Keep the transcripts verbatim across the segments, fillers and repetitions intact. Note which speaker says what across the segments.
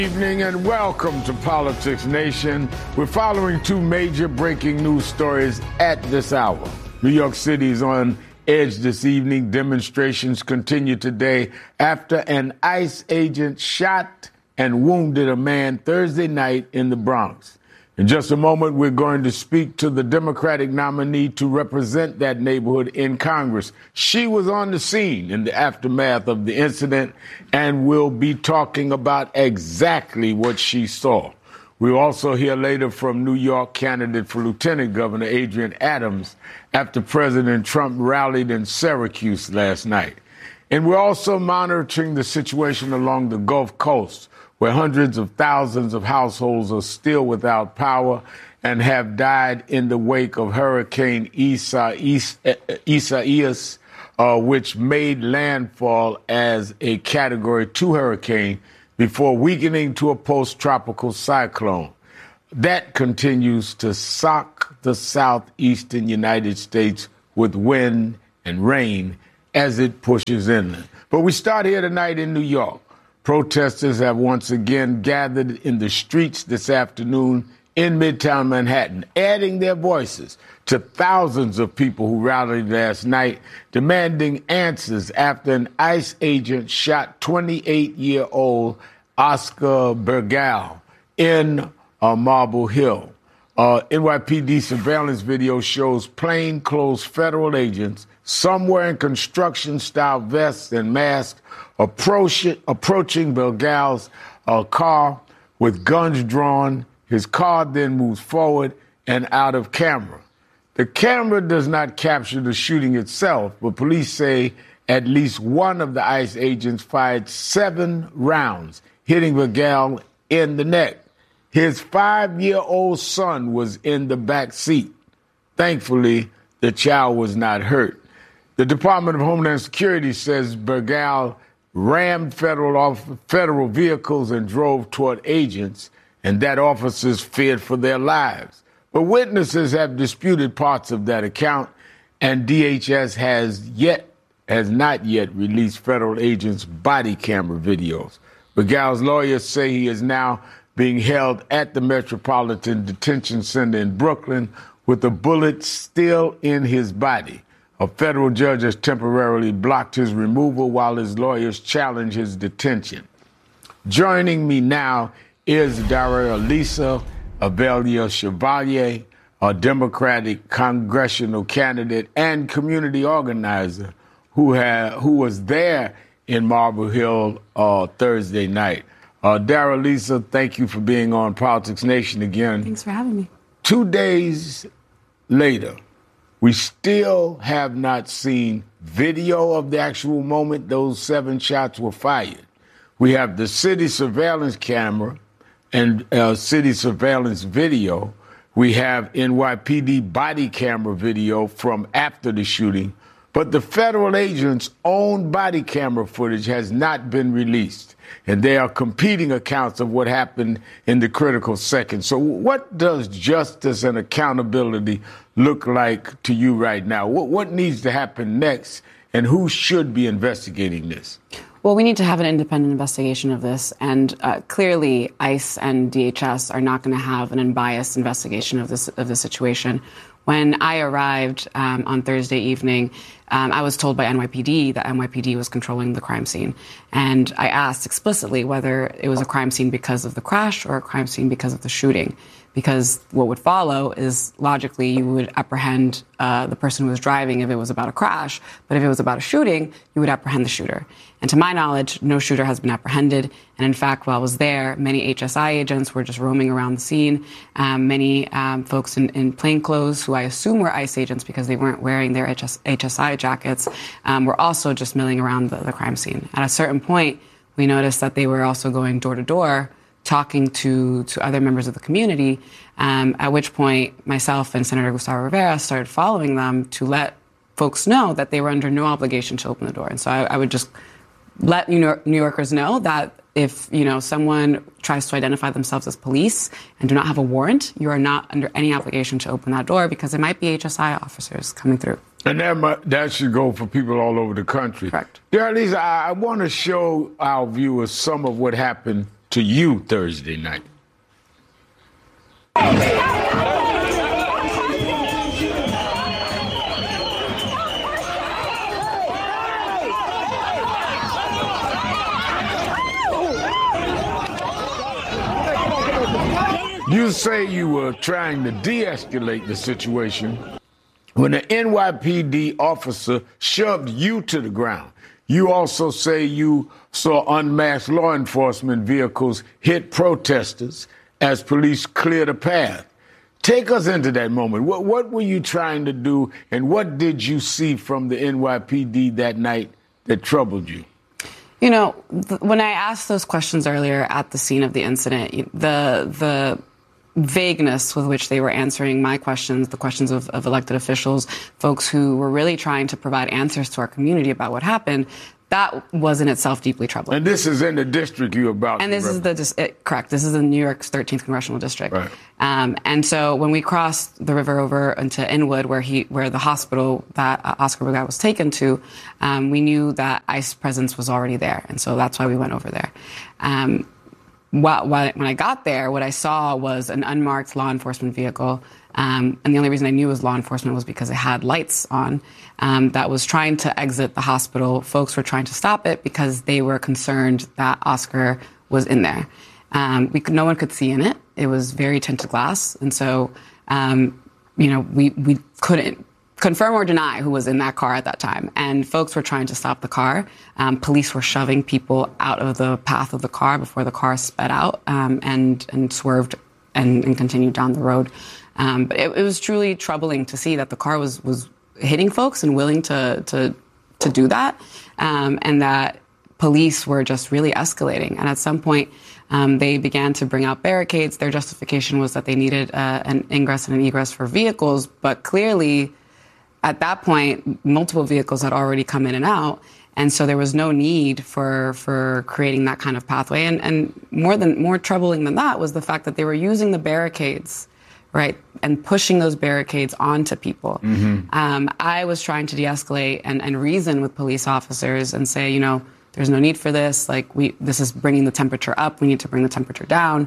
Speaker 1: Evening and welcome to Politics Nation. We're following two major breaking news stories at this hour. New York City is on edge this evening. Demonstrations continue today after an ICE agent shot and wounded a man Thursday night in the Bronx. In just a moment, we're going to speak to the Democratic nominee to represent that neighborhood in Congress. She was on the scene in the aftermath of the incident and will be talking about exactly what she saw. We'll also hear later from New York candidate for Lieutenant Governor Adrienne Adams after President Trump rallied in Syracuse last night. And we're also monitoring the situation along the Gulf Coast, where hundreds of thousands of households are still without power and have died in the wake of Hurricane Isa, Isa, Isaias, uh, which made landfall as a Category two hurricane before weakening to a post-tropical cyclone. That continues to sock the southeastern United States with wind and rain as it pushes inland. But we start here tonight in New York. Protesters have once again gathered in the streets this afternoon in Midtown Manhattan, adding their voices to thousands of people who rallied last night, demanding answers after an ICE agent shot twenty-eight-year-old Oscar Bergal in uh, Marble Hill. Uh, N Y P D surveillance video shows plainclothes federal agents, some wearing construction-style vests and masks, approach, approaching Bergal's uh, car with guns drawn. His car then moves forward and out of camera. The camera does not capture the shooting itself, but police say at least one of the ICE agents fired seven rounds, hitting Bergal in the neck. His five-year-old son was in the back seat. Thankfully, the child was not hurt. The Department of Homeland Security says Bergal rammed federal federal vehicles and drove toward agents, and that officers feared for their lives. But witnesses have disputed parts of that account, and D H S has yet has not yet released federal agents' body camera videos. Bergal's lawyers say he is now being held at the Metropolitan Detention Center in Brooklyn with a bullet still in his body. A federal judge has temporarily blocked his removal while his lawyers challenge his detention. Joining me now is Daralisa Avelia Chevalier, a Democratic congressional candidate and community organizer who had, who was there in Marble Hill uh, Thursday night. Uh, Daralisa, thank you for being on Politics Nation again.
Speaker 2: Thanks for having me.
Speaker 1: Two days later, we still have not seen video of the actual moment those seven shots were fired. We have the city surveillance camera and uh, city surveillance video. We have N Y P D body camera video from after the shooting. But the federal agents' own body camera footage has not been released. And there are competing accounts of what happened in the critical seconds. So what does justice and accountability look like to you right now? What, what needs to happen next, and who should be investigating this?
Speaker 2: Well, we need to have an independent investigation of this, and uh, clearly ICE and D H S are not going to have an unbiased investigation of this of the situation. When I arrived um, on Thursday evening, um, I was told by N Y P D that N Y P D was controlling the crime scene. And I asked explicitly whether it was a crime scene because of the crash or a crime scene because of the shooting. Because what would follow is, logically, you would apprehend uh, the person who was driving if it was about a crash. But if it was about a shooting, you would apprehend the shooter. And to my knowledge, no shooter has been apprehended. And in fact, while I was there, many H S I agents were just roaming around the scene. Um, many um, folks in, in plainclothes, who I assume were ICE agents because they weren't wearing their H S I jackets, um, were also just milling around the, the crime scene. At a certain point, we noticed that they were also going door to door, talking to, to other members of the community, um, at which point myself and Senator Gustavo Rivera started following them to let folks know that they were under no obligation to open the door. And so I, I would just let New, York, New Yorkers know that if, you know, someone tries to identify themselves as police and do not have a warrant, you are not under any obligation to open that door because it might be H S I officers coming through.
Speaker 1: And that might, that should go for people all over the country.
Speaker 2: Correct.
Speaker 1: Daralisa, I, I want to show our viewers some of what happened to you Thursday night? You say you were trying to de-escalate the situation when an N Y P D officer shoved you to the ground. You also say you saw unmasked law enforcement vehicles hit protesters as police cleared a path. Take us into that moment. What, what were you trying to do, and what did you see from the N Y P D that night that troubled you?
Speaker 2: You know, th- when I asked those questions earlier at the scene of the incident, the the vagueness with which they were answering my questions, the questions of, of elected officials, folks who were really trying to provide answers to our community about what happened, that was in itself deeply troubling.
Speaker 1: And this is in the district you're about
Speaker 2: and
Speaker 1: to
Speaker 2: this is the it, correct. This is in New York's thirteenth congressional district.
Speaker 1: Right.
Speaker 2: Um, and so when we crossed the river over into Inwood, where he, where the hospital that uh, Oscar Burgett was taken to, um, we knew that ICE presence was already there, and so that's why we went over there. Um, While, while, when I got there, what I saw was an unmarked law enforcement vehicle. Um, and the only reason I knew it was law enforcement was because it had lights on um, that was trying to exit the hospital. Folks were trying to stop it because they were concerned that Oscar was in there. Um, we could, no one could see in it. It was very tinted glass. And so, um, you know, we, we couldn't confirm or deny who was in that car at that time. And folks were trying to stop the car. Um, police were shoving people out of the path of the car before the car sped out um, and, and swerved and, and continued down the road. Um, but it, it was truly troubling to see that the car was, was hitting folks and willing to, to, to do that. Um, and that police were just really escalating. And at some point, um, they began to bring out barricades. Their justification was that they needed uh, an ingress and an egress for vehicles, but clearly, at that point, multiple vehicles had already come in and out, and so there was no need for for creating that kind of pathway. And, and more than more troubling than that was the fact that they were using the barricades, right, and pushing those barricades onto people. Mm-hmm. Um, I was trying to de-escalate and, and reason with police officers and say, you know, there's no need for this. Like, we, this is bringing the temperature up. We need to bring the temperature down.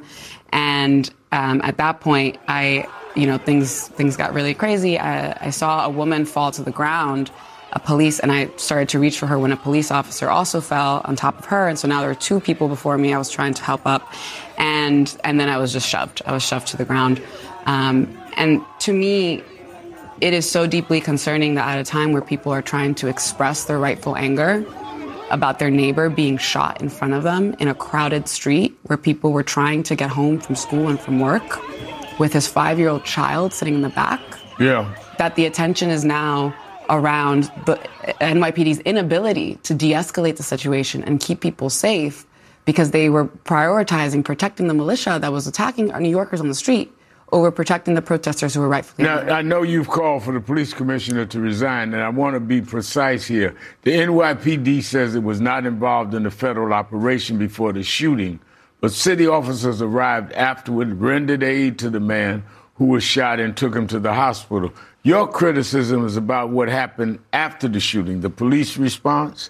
Speaker 2: And um, at that point, I. You know, things things got really crazy. I, I saw a woman fall to the ground, a police, and I started to reach for her when a police officer also fell on top of her. And so now there were two people before me. I was trying to help up, and and then I was just shoved. I was shoved to the ground. Um, and to me, it is so deeply concerning that at a time where people are trying to express their rightful anger about their neighbor being shot in front of them in a crowded street where people were trying to get home from school and from work, with his five-year-old child sitting in the back,
Speaker 1: yeah,
Speaker 2: that the attention is now around the N Y P D's inability to de-escalate the situation and keep people safe because they were prioritizing protecting the militia that was attacking our New Yorkers on the street over protecting the protesters who were rightfully
Speaker 1: Now,
Speaker 2: angry.
Speaker 1: I know you've called for the police commissioner to resign, and I want to be precise here. The N Y P D says it was not involved in the federal operation before the shooting, but city officers arrived afterward, rendered aid to the man who was shot and took him to the hospital. Your criticism is about what happened after the shooting, the police response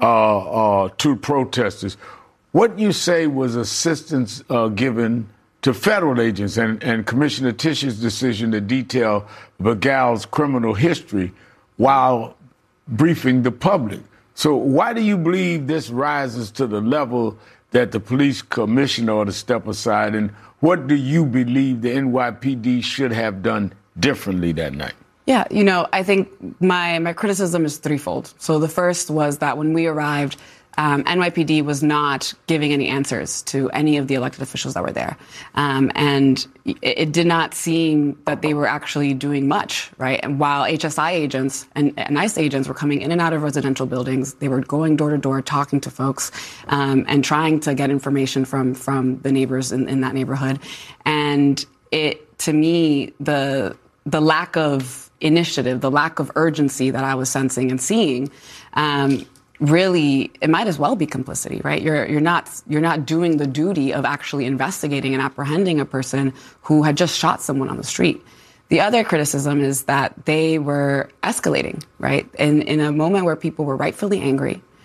Speaker 1: uh, uh, to protesters. What you say was assistance uh, given to federal agents and, and Commissioner Tisch's decision to detail Begal's criminal history while briefing the public. So why do you believe this rises to the level that the police commissioner ought to step aside, and what do you believe the N Y P D should have done differently that night?
Speaker 2: Yeah, you know, I think my, my criticism is threefold. So the first was that when we arrived, um, N Y P D was not giving any answers to any of the elected officials that were there. Um, and it, it did not seem that they were actually doing much, right? And while H S I agents and, and ICE agents were coming in and out of residential buildings, they were going door to door, talking to folks, um, and trying to get information from, from the neighbors in, in that neighborhood. And it, to me, the, the lack of initiative, the lack of urgency that I was sensing and seeing, um, really, it might as well be complicity, right? You're you're not you're not doing the duty of actually investigating and apprehending a person who had just shot someone on the street. The other criticism is that they were escalating, right? In in a moment where people were rightfully angry,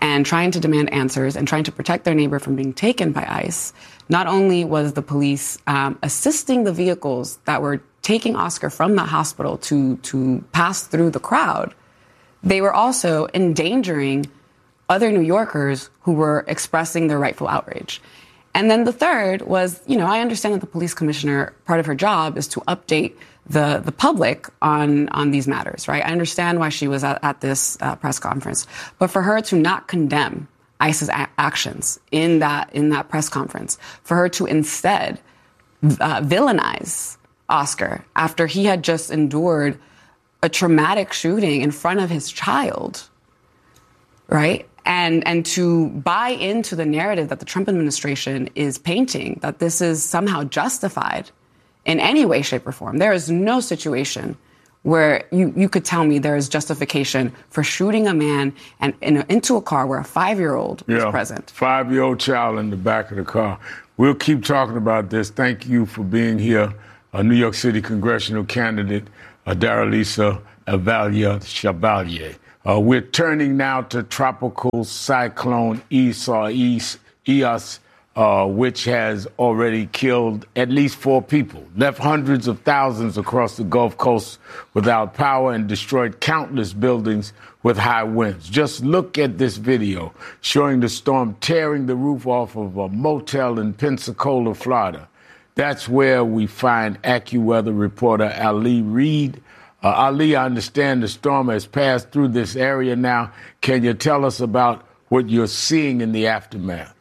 Speaker 2: and trying to demand answers and trying to protect their neighbor from being taken by ICE, not only was the police um, assisting the vehicles that were taking Oscar from the hospital to, to pass through the crowd, they were also endangering other New Yorkers who were expressing their rightful outrage. And then the third was, you know, I understand that the police commissioner, part of her job is to update the, the public on, on these matters, right? I understand why she was at, at this uh, press conference. But for her to not condemn ICE's a- actions in that, in that press conference, for her to instead uh, villainize Oscar after he had just endured a traumatic shooting in front of his child, right? And and to buy into the narrative that the Trump administration is painting, that this is somehow justified in any way, shape, or form. There is no situation where you, you could tell me there is justification for shooting a man and in a, into a car where a five-year-old
Speaker 1: yeah,
Speaker 2: was present.
Speaker 1: Five-year-old child in the back of the car. We'll keep talking about this. Thank you for being here, a New York City congressional candidate, uh, Daralisa Avalia Chevalier. Uh, we're turning now to Tropical Cyclone Isaias, Ias, uh, which has already killed at least four people, left hundreds of thousands across the Gulf Coast without power, and destroyed countless buildings with high winds. Just look at this video showing the storm tearing the roof off of a motel in Pensacola, Florida. That's where we find AccuWeather reporter Ali Reed. Uh, Ali, I understand the storm has passed through this area now. Can you tell us about what you're seeing in the aftermath?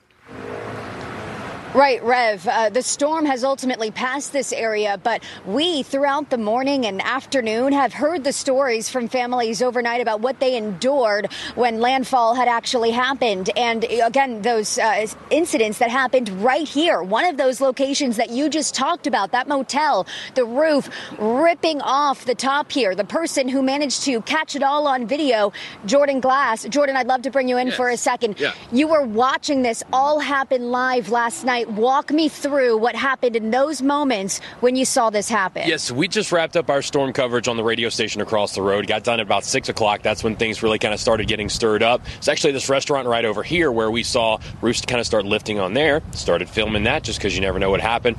Speaker 3: Right, Rev. Uh, the storm has ultimately passed this area, but we, throughout the morning and afternoon, have heard the stories from families overnight about what they endured when landfall had actually happened. And again, those uh, incidents that happened right here, one of those locations that you just talked about, that motel, the roof ripping off the top here. The person who managed to catch it all on video, Jordan Glass. Jordan, I'd love to bring you in yes. for a second. Yeah. You were watching this all happen live last night. Walk me through what happened in those moments when you saw this happen.
Speaker 4: Yes, we just wrapped up our storm coverage on the radio station across the road. Got done at about six o'clock. That's when things really kind of started getting stirred up. It's actually this restaurant right over here where we saw roofs kind of start lifting on there. Started filming that just because you never know what happened.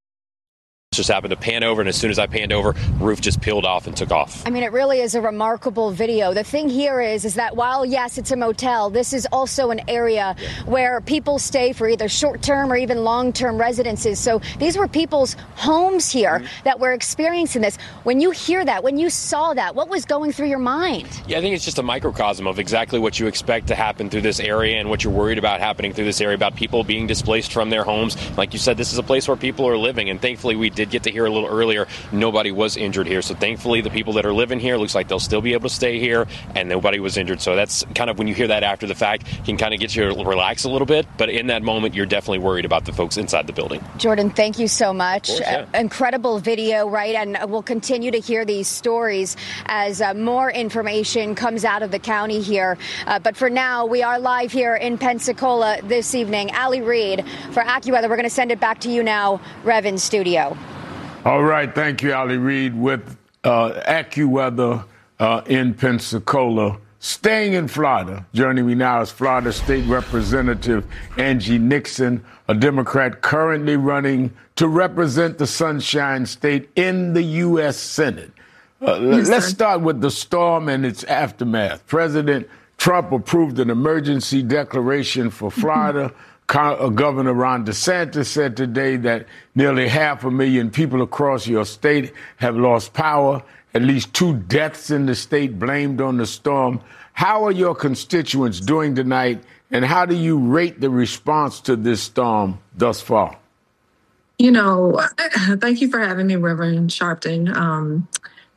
Speaker 4: Just happened to pan over, and as soon as I panned over, roof just peeled off and took off.
Speaker 3: I mean, it really is a remarkable video. The thing here is, is that while, yes, it's a motel, this is also an area yeah. where people stay for either short-term or even long-term residences. So these were people's homes here mm-hmm. that were experiencing this. When you hear that, when you saw that, what was going through your mind?
Speaker 4: Yeah, I think it's just a microcosm of exactly what you expect to happen through this area and what you're worried about happening through this area, about people being displaced from their homes. Like you said, this is a place where people are living, and thankfully we did get to hear a little earlier, nobody was injured here. So thankfully the people that are living here, looks like they'll still be able to stay here, and nobody was injured. So that's kind of, when you hear that after the fact, can kind of get you to relax a little bit. But in that moment, you're definitely worried about the folks inside the building.
Speaker 3: Jordan, thank you so much.
Speaker 4: Course, yeah.
Speaker 3: uh, incredible video, right? And we'll continue to hear these stories as uh, more information comes out of the county here. Uh, but for now, we are live here in Pensacola this evening. Ali Reed for AccuWeather. We're going to send it back to you now, Rev, in studio.
Speaker 1: All right. Thank you, Ali Reed, with uh, AccuWeather uh, in Pensacola. Staying in Florida, joining me now is Florida State Representative Angie Nixon, a Democrat currently running to represent the Sunshine State in the U S Senate. Uh, yes, let's start with the storm and its aftermath. President Trump approved an emergency declaration for Florida. Governor Ron DeSantis said today that nearly half a million people across your state have lost power, at least two deaths in the state blamed on the storm. How are your constituents doing tonight, and how do you rate the response to this storm thus far?
Speaker 5: You know, thank you for having me, Reverend Sharpton. Um,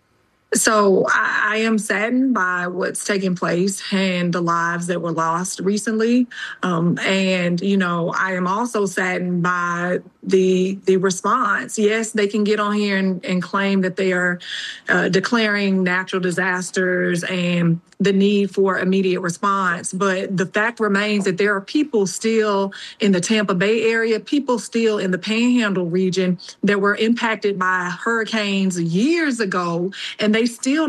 Speaker 5: So I, I am saddened by what's taking place and the lives that were lost recently. Um, and, you know, I am also saddened by the the response. Yes, they can get on here and, and claim that they are uh, declaring natural disasters and the need for immediate response. But the fact remains that there are people still in the Tampa Bay area, people still in the Panhandle region that were impacted by hurricanes years ago, and they still don't have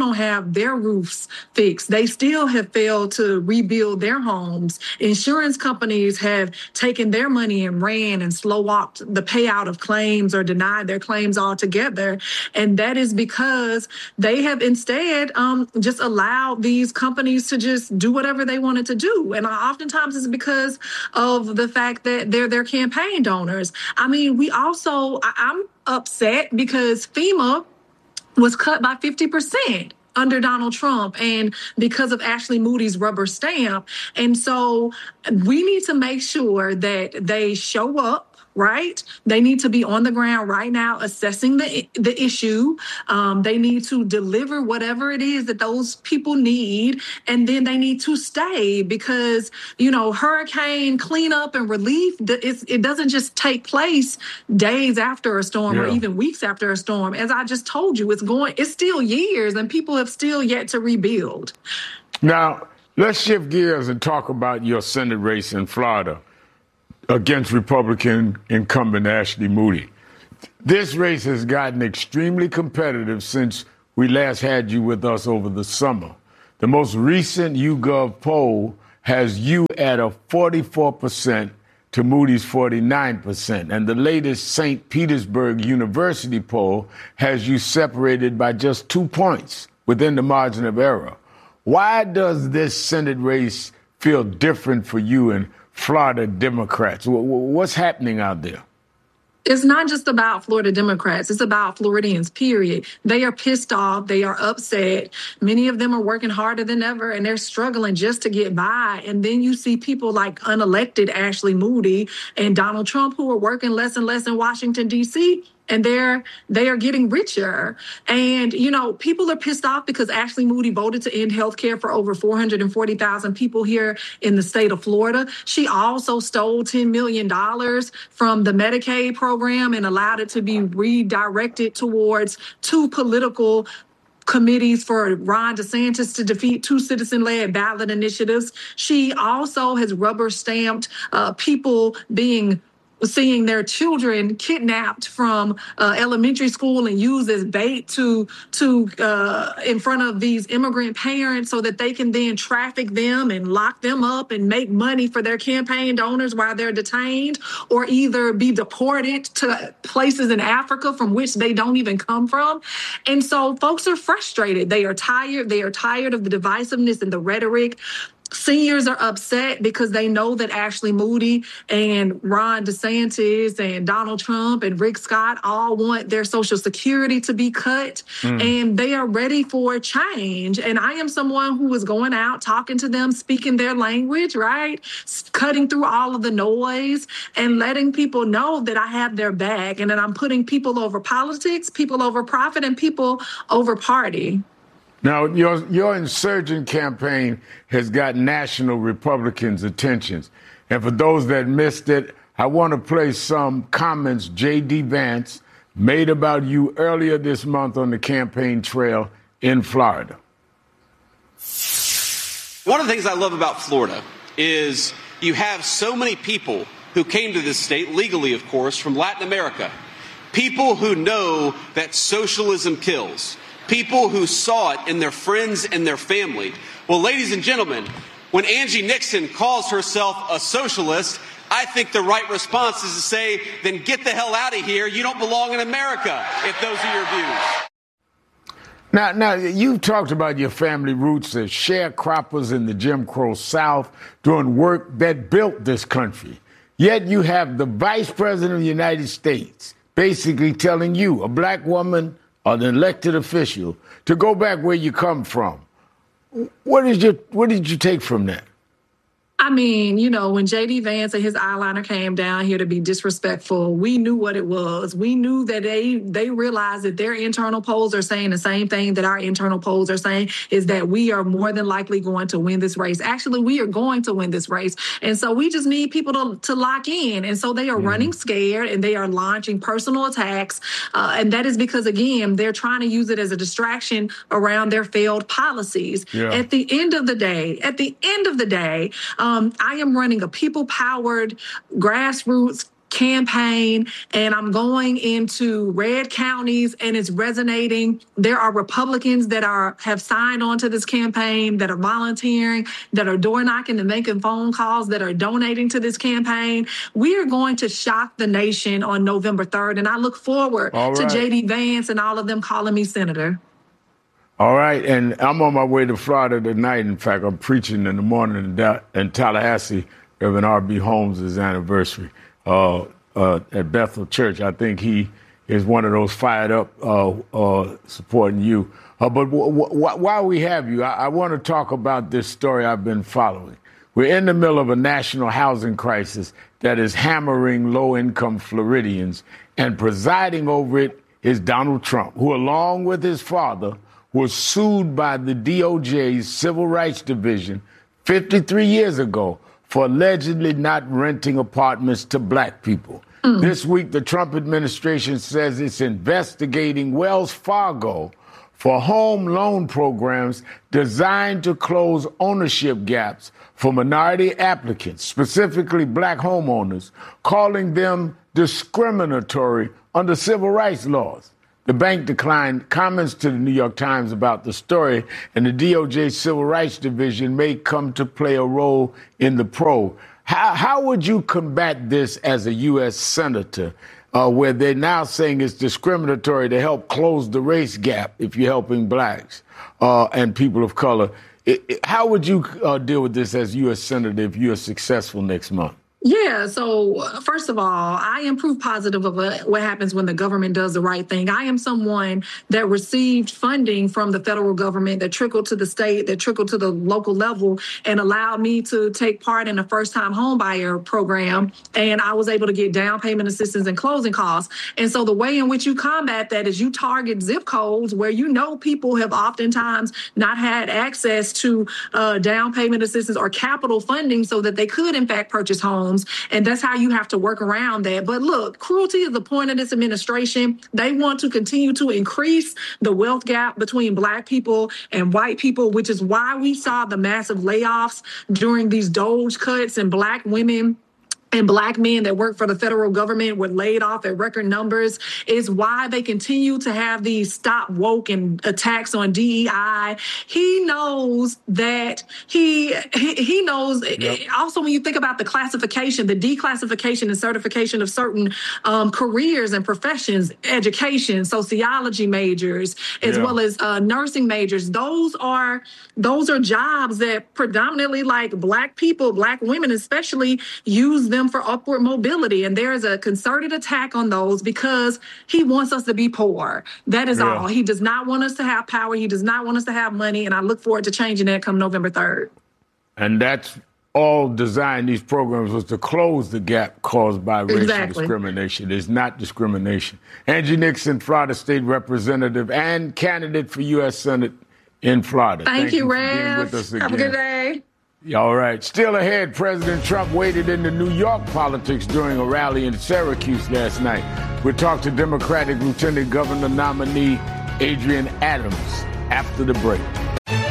Speaker 5: have their roofs fixed. They still have failed to rebuild their homes. Insurance companies have taken their money and ran and slow walked the payout of claims or denied their claims altogether. And that is because they have instead um, just allowed these companies to just do whatever they wanted to do. And oftentimes it's because of the fact that they're their campaign donors. I mean, we also, I, I'm upset because FEMA was cut by fifty percent under Donald Trump and because of Ashley Moody's rubber stamp. And so we need to make sure that they show up. Right? They need to be on the ground right now assessing the the issue. Um, they need to deliver whatever it is that those people need. And then they need to stay because, you know, hurricane cleanup and relief, it's, it doesn't just take place days after a storm yeah. or even weeks after a storm. As I just told you, it's going, it's still years and people have still yet to rebuild.
Speaker 1: Now, let's shift gears and talk about your Senate race in Florida against Republican incumbent Ashley Moody. This race has gotten extremely competitive since we last had you with us over the summer. The most recent YouGov poll has you at a forty-four percent to Moody's forty-nine percent. And the latest Saint Petersburg University poll has you separated by just two points within the margin of error. Why does this Senate race feel different for you and Florida Democrats? What's happening out there?
Speaker 5: It's not just about Florida Democrats. It's about Floridians, period. They are pissed off. They are upset. Many of them are working harder than ever, and they're struggling just to get by. And then you see people like unelected Ashley Moody and Donald Trump who are working less and less in Washington, D C, and they're they are getting richer. And, you know, people are pissed off because Ashley Moody voted to end health care for over four hundred forty thousand people here in the state of Florida. She also stole ten million dollars from the Medicaid program and allowed it to be redirected towards two political committees for Ron DeSantis to defeat two citizen-led ballot initiatives. She also has rubber-stamped uh, people being seeing their children kidnapped from uh, elementary school and used as bait to to uh, in front of these immigrant parents so that they can then traffic them and lock them up and make money for their campaign donors while they're detained, or either be deported to places in Africa from which they don't even come from. And so folks are frustrated. They are tired. They are tired of the divisiveness and the rhetoric. Seniors are upset because they know that Ashley Moody and Ron DeSantis and Donald Trump and Rick Scott all want their Social Security to be cut, mm. and they are ready for change. And I am someone who is going out, talking to them, speaking their language, right? Cutting through all of the noise and letting people know that I have their back and that I'm putting people over politics, people over profit, and people over party.
Speaker 1: Now, your your insurgent campaign has got national Republicans' attentions. And for those that missed it, I want to play some comments J D. Vance made about you earlier this month on the campaign trail in Florida.
Speaker 6: One of the things I love about Florida is you have so many people who came to this state, legally, of course, from Latin America. People who know that socialism kills. People who saw it in their friends and their family. Well, ladies and gentlemen, when Angie Nixon calls herself a socialist, I think the right response is to say, then get the hell out of here. You don't belong in America, if those are your views.
Speaker 1: Now, now you've talked about your family roots as sharecroppers in the Jim Crow South doing work that built this country. Yet you have the Vice President of the United States basically telling you, a black woman, an elected official, to go back where you come from. What did you what did you take from that?
Speaker 5: I mean, you know, when J D. Vance and his eyeliner came down here to be disrespectful, we knew what it was. We knew that they they realized that their internal polls are saying the same thing that our internal polls are saying, is that we are more than likely going to win this race. Actually, we are going to win this race. And so we just need people to, to lock in. And so they are mm. running scared and they are launching personal attacks. Uh, and that is because, again, they're trying to use it as a distraction around their failed policies. Yeah. At the end of the day, at the end of the day, um, I am running a people-powered, grassroots campaign, and I'm going into red counties, and it's resonating. There are Republicans that are have signed on to this campaign, that are volunteering, that are door knocking and making phone calls, that are donating to this campaign. We are going to shock the nation on November third, and I look forward
Speaker 1: All right.
Speaker 5: to J D Vance and all of them calling me senator.
Speaker 1: All right, and I'm on my way to Florida tonight. In fact, I'm preaching in the morning in, da- in Tallahassee, Reverend R B Holmes' anniversary. Uh, uh, at Bethel Church. I think he is one of those fired up uh, uh, supporting you. Uh, but w- w- while we have you, I, I want to talk about this story I've been following. We're in the middle of a national housing crisis that is hammering low-income Floridians, and presiding over it is Donald Trump, who, along with his father, was sued by the D O J's Civil Rights Division fifty-three years ago for allegedly not renting apartments to black people. Mm. This week, the Trump administration says it's investigating Wells Fargo for home loan programs designed to close ownership gaps for minority applicants, specifically black homeowners, calling them discriminatory under civil rights laws. The bank declined comments to the New York Times about the story, and the D O J Civil Rights Division may come to play a role in the probe. How, how would you combat this as a U S senator, uh, where they're now saying it's discriminatory to help close the race gap if you're helping blacks uh, and people of color? It, it, how would you uh, deal with this as U S senator if you're successful next month?
Speaker 5: Yeah. So first of all, I am proof positive of what happens when the government does the right thing. I am someone that received funding from the federal government that trickled to the state, that trickled to the local level, and allowed me to take part in a first-time homebuyer program. And I was able to get down payment assistance and closing costs. And so the way in which you combat that is you target zip codes where you know people have oftentimes not had access to uh, down payment assistance or capital funding so that they could, in fact, purchase homes. And that's how you have to work around that. But look, cruelty is the point of this administration. They want to continue to increase the wealth gap between black people and white people, which is why we saw the massive layoffs during these Doge cuts, and black women and black men that work for the federal government were laid off at record numbers. Is why they continue to have these stop woke and attacks on D E I. He knows that he he, he knows. Yep. Also, when you think about the classification, the declassification and certification of certain um, careers and professions, education, sociology majors, as yeah. well as uh, nursing majors, those are those are jobs that predominantly like black people, black women especially, use them for upward mobility. And there is a concerted attack on those because he wants us to be poor. That is yeah. all. He does not want us to have power. He does not want us to have money. And I look forward to changing that come November third.
Speaker 1: And that's all designed, these programs, was to close the gap caused by racial exactly. discrimination. It's not discrimination. Angie Nixon, Florida State Representative and candidate for U S Senate in Florida.
Speaker 5: Thank, Thank you,
Speaker 1: you
Speaker 5: Rev.
Speaker 1: for being with us again.
Speaker 5: Have a good day.
Speaker 1: All right. Still ahead, President Trump waded into New York politics during a rally in Syracuse last night. We'll talk to Democratic Lieutenant Governor nominee Adrienne Adams after the break.